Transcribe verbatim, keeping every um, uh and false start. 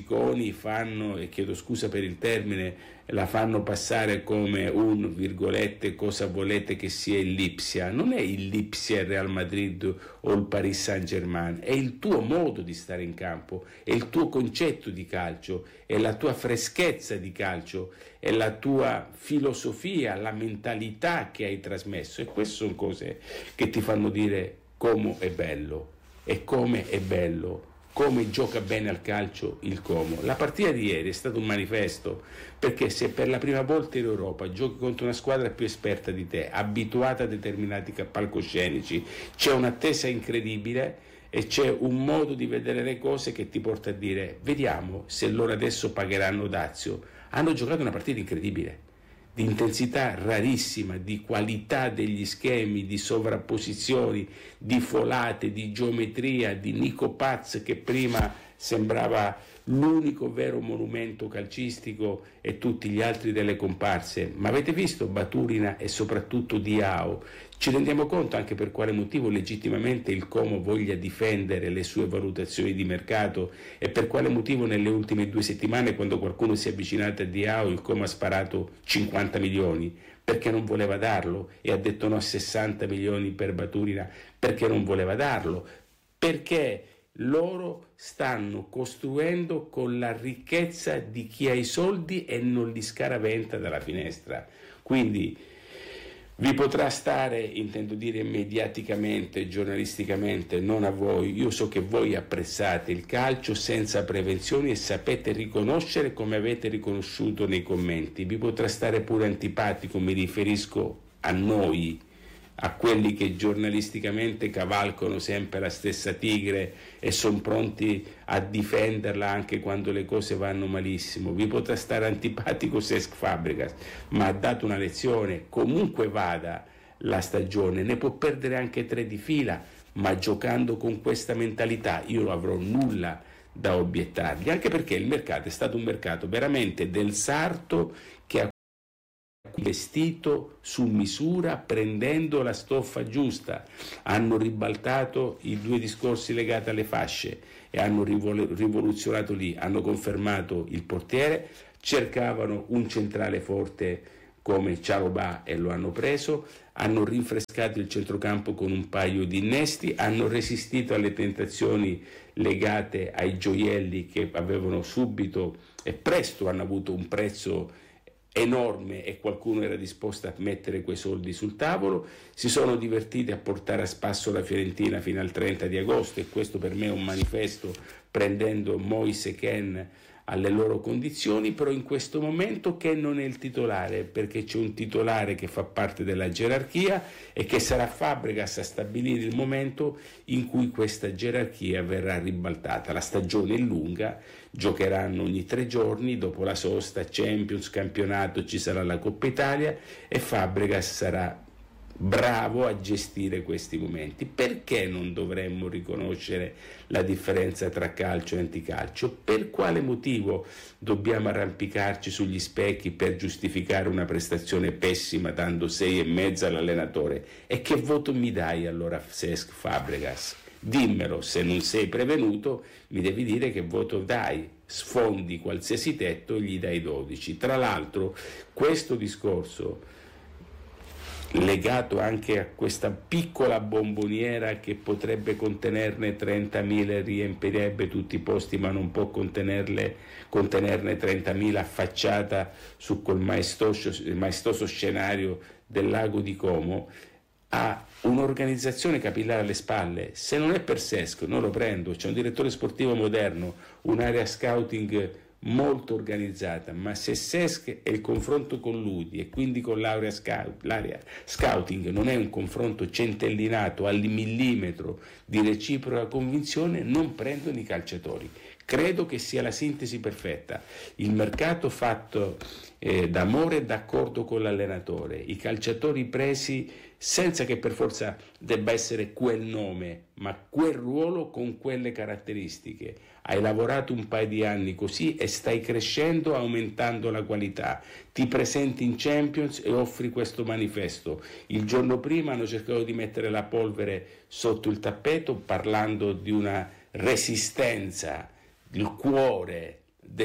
politiconi fanno, e chiedo scusa per il termine, la fanno passare come un, virgolette, cosa volete che sia il Lipsia. Non è il Lipsia il Real Madrid o il Paris Saint-Germain, è il tuo modo di stare in campo, è il tuo concetto di calcio, è la tua freschezza di calcio, è la tua filosofia, la mentalità che hai trasmesso, e queste sono cose che ti fanno dire come è bello, e come è bello, come gioca bene al calcio il Como. La partita di ieri è stato un manifesto, perché se per la prima volta in Europa giochi contro una squadra più esperta di te, abituata a determinati palcoscenici, c'è un'attesa incredibile e c'è un modo di vedere le cose che ti porta a dire: vediamo se loro adesso pagheranno dazio. Hanno giocato una partita incredibile, di intensità rarissima, di qualità degli schemi, di sovrapposizioni, di folate, di geometria, di Nico Paz che prima sembrava l'unico vero monumento calcistico e tutti gli altri delle comparse. Ma avete visto Baturina e soprattutto Diao? Ci rendiamo conto anche per quale motivo legittimamente il Como voglia difendere le sue valutazioni di mercato, e per quale motivo nelle ultime due settimane, quando qualcuno si è avvicinato a Diao, il Como ha sparato cinquanta milioni perché non voleva darlo, e ha detto no a sessanta milioni per Baturina perché non voleva darlo, perché loro stanno costruendo con la ricchezza di chi ha i soldi e non li scaraventa dalla finestra. Quindi vi potrà stare, intendo dire mediaticamente, giornalisticamente, non a voi. Io so che voi apprezzate il calcio senza prevenzioni e sapete riconoscere come avete riconosciuto nei commenti. Vi potrà stare pure antipatico, mi riferisco a noi, a quelli che giornalisticamente cavalcano sempre la stessa tigre e sono pronti a difenderla anche quando le cose vanno malissimo. Vi potrà stare antipatico Cesc Fabregas, ma ha dato una lezione. Comunque vada la stagione, ne può perdere anche tre di fila, ma giocando con questa mentalità io non avrò nulla da obiettargli, anche perché il mercato è stato un mercato veramente del sarto, che ha vestito su misura, prendendo la stoffa giusta. Hanno ribaltato i due discorsi legati alle fasce e hanno rivol- rivoluzionato lì, hanno confermato il portiere, cercavano un centrale forte come Cialobà e lo hanno preso, hanno rinfrescato il centrocampo con un paio di innesti, hanno resistito alle tentazioni legate ai gioielli che avevano subito e presto hanno avuto un prezzo enorme, e qualcuno era disposto a mettere quei soldi sul tavolo. Si sono divertiti a portare a spasso la Fiorentina fino al trenta di agosto, e questo per me è un manifesto, prendendo Moise Kean alle loro condizioni. Però in questo momento Kean non è il titolare, perché c'è un titolare che fa parte della gerarchia e che sarà Fabregas a stabilire il momento in cui questa gerarchia verrà ribaltata. La stagione è lunga, giocheranno ogni tre giorni, dopo la sosta Champions, campionato, ci sarà la Coppa Italia e Fabregas sarà bravo a gestire questi momenti. Perché non dovremmo riconoscere la differenza tra calcio e anticalcio? Per quale motivo dobbiamo arrampicarci sugli specchi per giustificare una prestazione pessima dando sei e mezzo all'allenatore? E che voto mi dai allora, Cesc Fabregas? Dimmelo, se non sei prevenuto mi devi dire che voto dai. Sfondi qualsiasi tetto e gli dai dodici. Tra l'altro questo discorso legato anche a questa piccola bomboniera che potrebbe contenerne trentamila e riempirebbe tutti i posti, ma non può contenerle, contenerne trentamila affacciata su quel maestoso, maestoso scenario del lago di Como, ha un'organizzazione capillare alle spalle. Se non è per Cesc non lo prendo. C'è un direttore sportivo moderno, un'area scouting molto organizzata, ma se Cesc è il confronto con Ludi e quindi con l'area scout, l'area scouting non è un confronto centellinato al millimetro di reciproca convinzione, non prendono i calciatori. Credo che sia la sintesi perfetta: il mercato fatto eh, d'amore e d'accordo con l'allenatore, i calciatori presi senza che per forza debba essere quel nome, ma quel ruolo con quelle caratteristiche. Hai lavorato un paio di anni così e stai crescendo, aumentando la qualità. Ti presenti in Champions e offri questo manifesto. Il giorno prima hanno cercato di mettere la polvere sotto il tappeto parlando di una resistenza, il cuore